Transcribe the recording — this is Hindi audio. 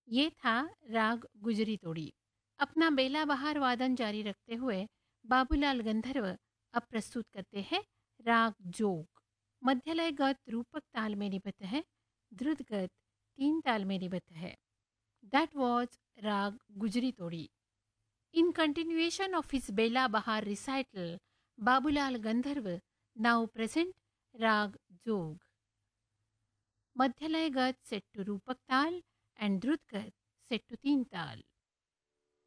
ये था राग गुजरी तोड़ी। अपना बेला बहार वादन जारी रखते हुए बाबूलाल गंधर्व अब प्रस्तुत करते हैं राग जोग। मध्यलय गत रूपक ताल में निबद्ध है, द्रुत गत तीन ताल में निबद्ध है। दैट वॉज राग गुजरी तोड़ी। इन कंटिन्यूएशन ऑफ हिज बेला बहार रिसाइटल, बाबूलाल गंधर्व नाउ प्रेजेंट राग जोग। मध्यलय गत set to रूपक ताल and द्रुत गत set to तीन ताल।